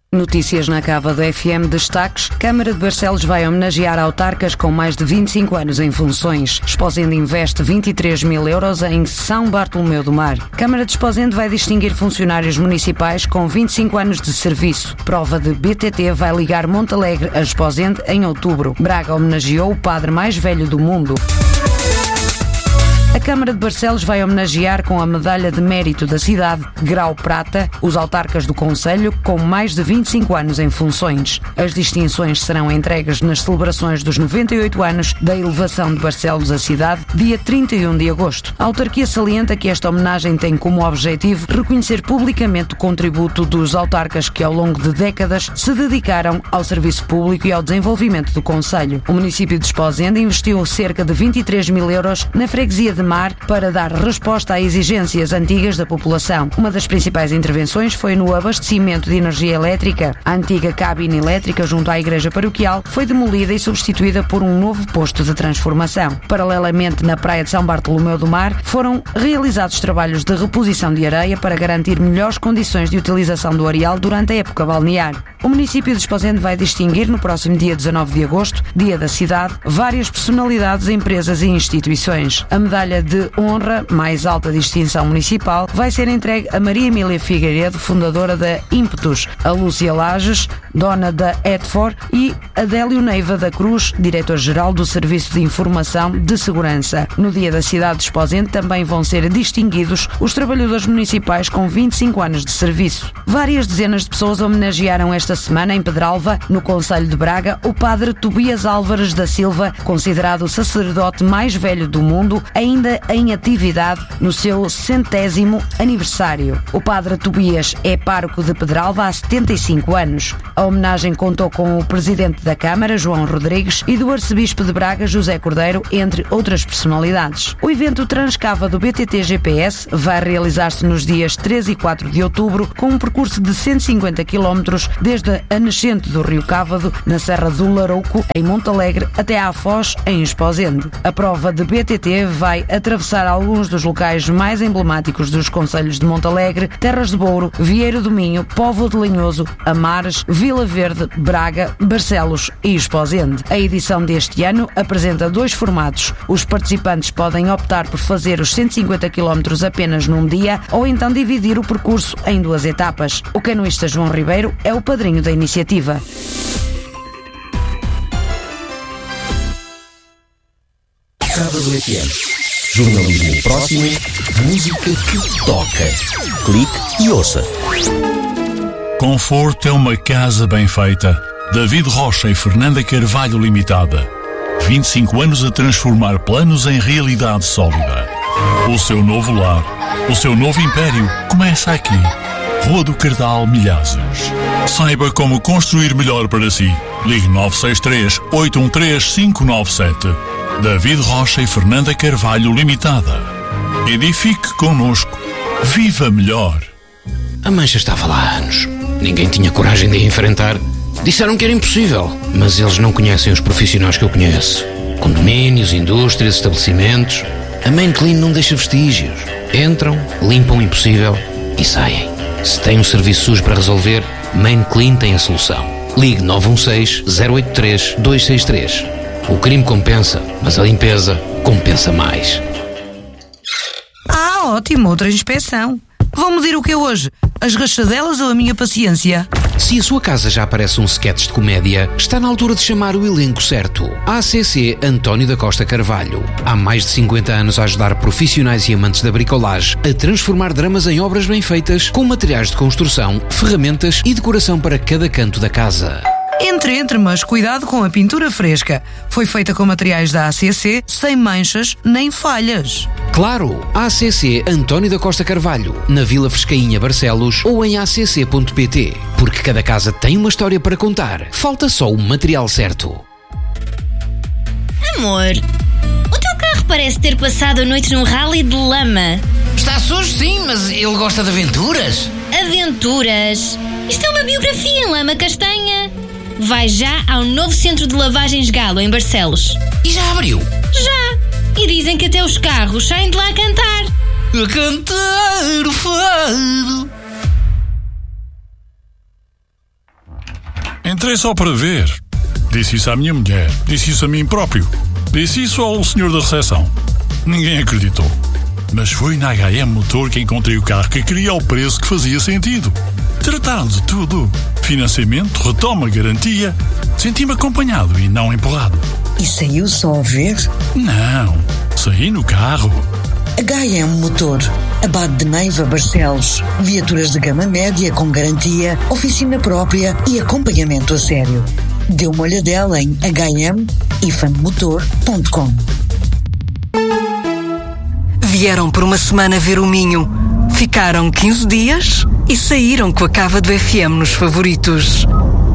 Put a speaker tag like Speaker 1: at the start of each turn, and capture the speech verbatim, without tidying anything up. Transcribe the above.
Speaker 1: Notícias na Cava do F M. Destaques: Câmara de Barcelos vai homenagear autarcas com mais de vinte e cinco anos em funções. Esposende investe vinte e três mil euros em São Bartolomeu do Mar. Câmara de Esposende vai distinguir funcionários municipais com vinte e cinco anos de serviço. Prova de B T T vai ligar Montalegre a Esposende em outubro. Braga homenageou o padre mais velho do mundo. A Câmara de Barcelos vai homenagear com a Medalha de Mérito da cidade, grau prata, os autarcas do concelho com mais de vinte e cinco anos em funções. As distinções serão entregues nas celebrações dos noventa e oito anos da elevação de Barcelos à cidade, dia trinta e um de agosto. A autarquia salienta que esta homenagem tem como objetivo reconhecer publicamente o contributo dos autarcas que ao longo de décadas se dedicaram ao serviço público e ao desenvolvimento do concelho. O município de Esposende investiu cerca de vinte e três mil euros na freguesia de Mar para dar resposta a exigências antigas da população. Uma das principais intervenções foi no abastecimento de energia elétrica. A antiga cabine elétrica junto à igreja paroquial foi demolida e substituída por um novo posto de transformação. Paralelamente, na praia de São Bartolomeu do Mar, foram realizados trabalhos de reposição de areia para garantir melhores condições de utilização do areal durante a época balnear. O município de Esposende vai distinguir no próximo dia dezanove de agosto, dia da cidade, várias personalidades, empresas e instituições. A medalha de honra, mais alta distinção municipal, vai ser entregue a Maria Emília Figueiredo, fundadora da Ímpetus, a Lúcia Lages, dona da Edfor, e Adélio Neiva da Cruz, diretor-geral do Serviço de Informação de Segurança. No dia da cidade de Esposende também vão ser distinguidos os trabalhadores municipais com vinte e cinco anos de serviço. Várias dezenas de pessoas homenagearam esta semana em Pedralva, no concelho de Braga, o padre Tobias Álvares da Silva, considerado o sacerdote mais velho do mundo, ainda em atividade no seu centésimo aniversário. O padre Tobias é pároco de Pedralva há setenta e cinco anos. A homenagem contou com o presidente da Câmara, João Rodrigues, e do arcebispo de Braga, José Cordeiro, entre outras personalidades. O evento Transcava do B T T G P S vai realizar-se nos dias três e quatro de outubro, com um percurso de cento e cinquenta quilómetros desde a nascente do Rio Cávado, na Serra do Larouco, em Montalegre, até à Foz, em Esposende. A prova de B T T vai atravessar alguns dos locais mais emblemáticos dos concelhos de Montalegre, Terras de Bouro, Vieiro do Minho, Póvoa de Lanhoso, Amares, Vila Verde, Braga, Barcelos e Esposende. A edição deste ano apresenta dois formatos. Os participantes podem optar por fazer os cento e cinquenta quilómetros apenas num dia ou então dividir o percurso em duas etapas. O canoísta João Ribeiro é o padrinho da iniciativa.
Speaker 2: Cava do F M. Jornalismo próximo, música que toca. Clique e ouça.
Speaker 3: Conforto é uma casa bem feita. David Rocha e Fernanda Carvalho Limitada. vinte e cinco anos a transformar planos em realidade sólida. O seu novo lar, o seu novo império começa aqui. Rua do Cardal, Milhazes. Saiba como construir melhor para si. Ligue nove seis três, oito um três, cinco nove sete. David Rocha e Fernanda Carvalho Limitada. Edifique connosco. Viva melhor.
Speaker 4: A mancha estava lá há anos. Ninguém tinha coragem de a enfrentar. Disseram que era impossível, mas eles não conhecem os profissionais que eu conheço. Condomínios, indústrias, estabelecimentos. A Main Clean não deixa vestígios. Entram, limpam o impossível e saem. Se tem um serviço sujo para resolver, Main Clean tem a solução. Ligue nove um seis, zero oito três, dois seis três. O crime compensa, mas a limpeza compensa mais.
Speaker 5: Ah, ótimo, outra inspeção. Vão medir o que é hoje? As rachadelas ou a minha paciência?
Speaker 4: Se a sua casa já aparece um sketch de comédia, está na altura de chamar o elenco certo. A C C António da Costa Carvalho. Há mais de cinquenta anos a ajudar profissionais e amantes da bricolage a transformar dramas em obras bem feitas, com materiais de construção, ferramentas e decoração para cada canto da casa.
Speaker 5: Entre, entre, mas cuidado com a pintura fresca. Foi feita com materiais da A C C, sem manchas nem falhas.
Speaker 4: Claro, A C C António da Costa Carvalho, na Vila Frescainha, Barcelos, ou em a c c ponto p t. Porque cada casa tem uma história para contar. Falta só o material certo.
Speaker 6: Amor, o teu carro parece ter passado a noite num rally de lama.
Speaker 7: Está sujo, sim, mas ele gosta de aventuras.
Speaker 6: Aventuras? Isto é uma biografia em lama castanha. Vai já ao novo centro de lavagens Galo, em Barcelos.
Speaker 7: E já abriu?
Speaker 6: Já! E dizem que até os carros saem de lá a cantar.
Speaker 7: A cantar o fado.
Speaker 3: Entrei só para ver. Disse isso à minha mulher. Disse isso a mim próprio. Disse isso ao senhor da recepção. Ninguém acreditou. Mas foi na H M Motor que encontrei o carro que queria ao preço que fazia sentido. Trataram de tudo. Financiamento, retoma, garantia. Senti-me acompanhado e não empurrado.
Speaker 8: E saiu só a ver?
Speaker 3: Não, saí no carro.
Speaker 8: H M Motor. Abade de Neiva, Barcelos. Viaturas de gama média com garantia, oficina própria e acompanhamento a sério. Dê uma olhadela em h m ifan motor ponto com.
Speaker 5: Vieram por uma semana ver o Minho. Ficaram quinze dias e saíram com a cava do F M nos favoritos.